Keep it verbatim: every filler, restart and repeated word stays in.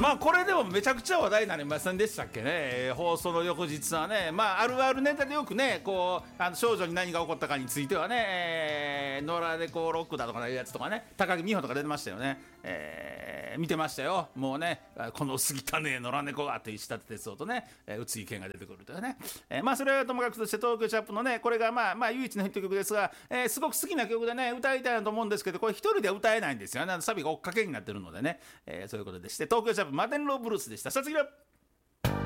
まあこれでもめちゃくちゃ話題になりませんでしたっけね、えー放送の翌日はね、まああるあるネタでよくね、こうあの少女に何が起こったかについてはね、えー、野良猫ロックだとかいうやつとかね、高木美帆とか出てましたよね、えー見てましたよ。もうね、この過ぎたね野良猫がという石立哲夫とね、えー宇津井健が出てくるというね、えーまあそれはともかくとして、東京チャップのね、これがまあまあ唯一のヒット曲ですが、えーすごく好きな曲でね、歌いたいなと思うんですけど、これ一人では歌えないんですよね。サビが追っかけになってるのでね、えーそういうことでして、東京チャップマテンローブルースでした。さあ次は